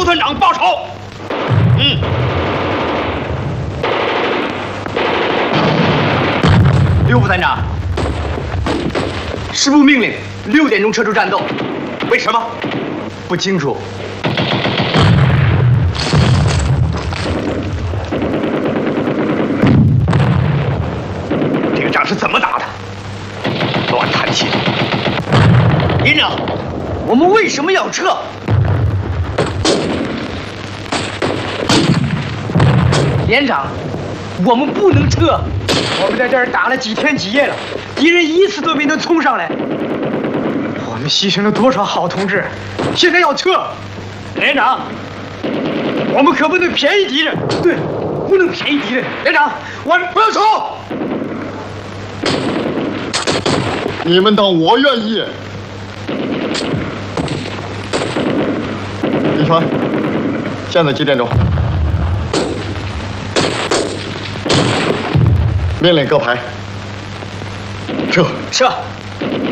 团长报仇。 刘副团长，师部命令6点钟撤出战斗， 为什么？ 不清楚。 这个仗是怎么打的？乱弹琴！ 连长，我们为什么要撤？连长，我们不能撤。我们在这儿打了几天几夜了，敌人一次都没能冲上来。我们牺牲了多少好同志，现在要撤。连长，我们可不能便宜敌人。对，不能便宜敌人。连长，我们不要撤。 你们当我愿意？李川，现在几点钟？命令各排撤。 撤。